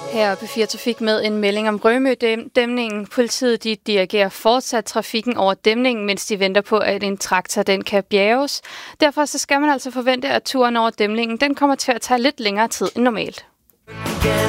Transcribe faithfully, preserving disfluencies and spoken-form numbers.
Her på fire Trafik med en melding om Rømø-dæmningen. Politiet de dirigerer fortsat trafikken over dæmningen, mens de venter på, at en traktor den kan bjerges. Derfor så skal man altså forvente, at turen over dæmningen den kommer til at tage lidt længere tid end normalt.